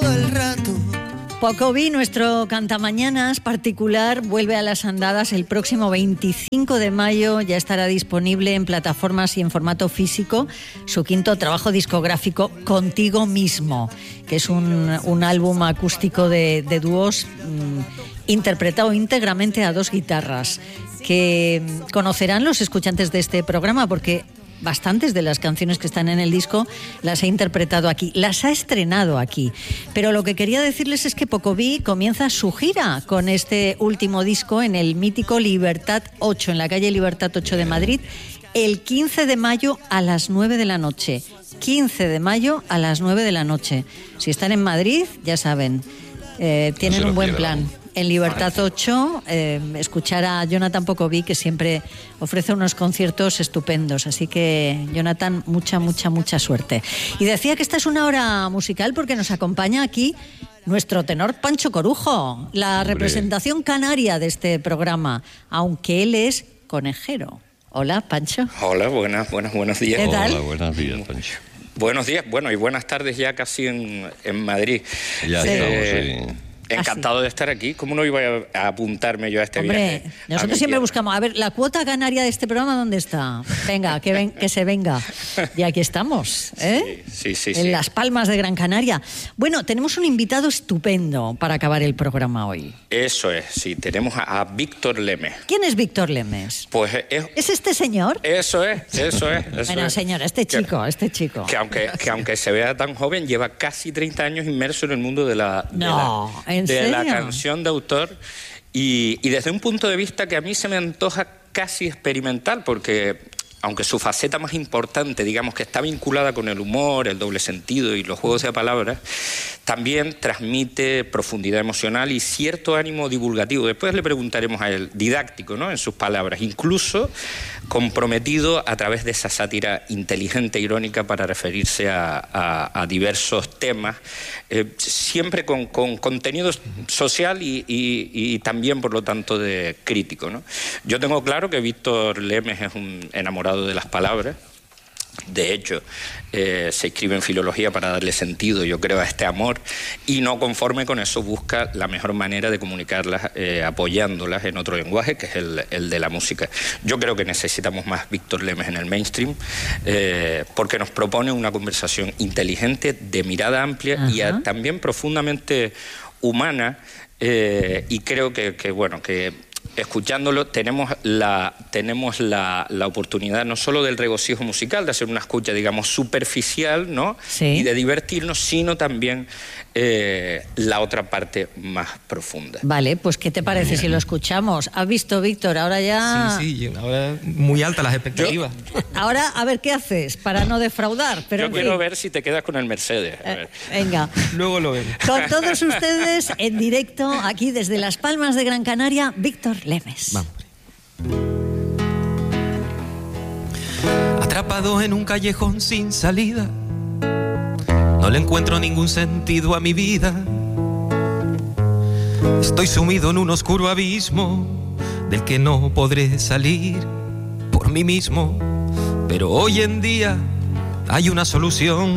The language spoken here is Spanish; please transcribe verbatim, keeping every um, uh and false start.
todo el rato. Pocobí, nuestro cantamañanas particular, vuelve a las andadas el próximo veinticinco de mayo. Ya estará disponible en plataformas y en formato físico su quinto trabajo discográfico, Contigo Mismo, que es un, un álbum acústico de, de dúos mmm, interpretado íntegramente a dos guitarras, que conocerán los escuchantes de este programa porque bastantes de las canciones que están en el disco las ha interpretado aquí, las ha estrenado aquí. Pero lo que quería decirles es que Pocobí comienza su gira con este último disco en el mítico Libertad ocho, en la calle Libertad ocho de Madrid, el quince de mayo a las nueve de la noche. quince de mayo a las nueve de la noche. Si están en Madrid, ya saben, eh, tienen un buen plan. En Libertad ocho, eh, escuchar a Jonathan Pocobí, que siempre ofrece unos conciertos estupendos. Así que, Jonathan, mucha, mucha, mucha suerte. Y decía que esta es una hora musical porque nos acompaña aquí nuestro tenor Pancho Corujo, la Hombre. representación canaria de este programa, aunque él es conejero. Hola, Pancho. Hola, buenas, buenas, buenos días. ¿Qué tal? Hola, buenos días, Pancho. Buenos días, bueno, y buenas tardes ya casi en, en Madrid. Ya Sí. estamos, sí. Encantado ¿Ah, sí? de estar aquí. ¿Cómo no iba a apuntarme yo a este Hombre, viaje? nosotros siempre tierra. buscamos. A ver, la cuota canaria de este programa, ¿dónde está? Venga, que, ven, que se venga. Y aquí estamos, ¿eh? Sí, sí, sí. En sí. Las Palmas de Gran Canaria. Bueno, tenemos un invitado estupendo para acabar el programa hoy. Eso es, sí. Tenemos a, a Víctor Lemes. ¿Quién es Víctor Lemes? Pues es... ¿Es este señor? Eso es, eso es. Eso bueno, es. señor, este chico, que, este chico. Que aunque, que aunque se vea tan joven, lleva casi treinta años inmerso en el mundo de la, de no, la, ¿en de serio? la canción de autor y, y desde un punto de vista que a mí se me antoja casi experimental, porque aunque su faceta más importante, digamos que está vinculada con el humor, el doble sentido y los juegos de palabras, también transmite profundidad emocional y cierto ánimo divulgativo. Después le preguntaremos a él, didáctico, ¿no?, en sus palabras, incluso comprometido a través de esa sátira inteligente, irónica, para referirse a, a, a diversos temas, eh, siempre con, con contenido social y, y, y también, por lo tanto, de crítico, ¿no? Yo tengo claro que Víctor Lemes es un enamorado de las palabras. De hecho, eh, se inscribe en filología para darle sentido, yo creo, a este amor, y no conforme con eso busca la mejor manera de comunicarlas, eh, apoyándolas en otro lenguaje, que es el, el de la música. Yo creo que necesitamos más Víctor Lemes en el mainstream, eh, porque nos propone una conversación inteligente, de mirada amplia. Ajá. Y a, también profundamente humana, eh, y creo que, que bueno, que escuchándolo tenemos la tenemos la, la oportunidad no solo del regocijo musical, de hacer una escucha, digamos, superficial, ¿no? Sí. Y de divertirnos, sino también eh, la otra parte más profunda. Vale, pues ¿qué te parece si lo escuchamos? ¿Has visto, Víctor? Ahora ya... Sí, sí, ahora muy altas las expectativas. Yo... Ahora, a ver, ¿qué haces para no defraudar? Pero Yo quiero fin. ver si te quedas con el Mercedes. A ver. Eh, venga. Luego lo vemos. Con todos ustedes, en directo, aquí desde Las Palmas de Gran Canaria, Víctor Lemes. Vamos. Atrapado en un callejón sin salida, no le encuentro ningún sentido a mi vida. Estoy sumido en un oscuro abismo del que no podré salir por mí mismo. Pero hoy en día hay una solución.